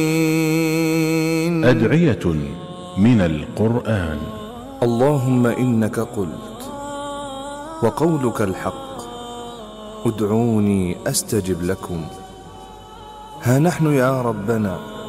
أدعية من القرآن. اللهم إنك قلت وقولك الحق، ادعوني أستجب لكم. ها نحن يا ربنا